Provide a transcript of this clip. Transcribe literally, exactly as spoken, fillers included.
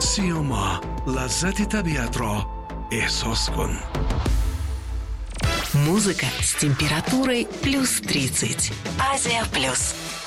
سیوما، لذت طبیعت را احساس کن. Музыка с температурой плюс тридцать. Азия Плюс.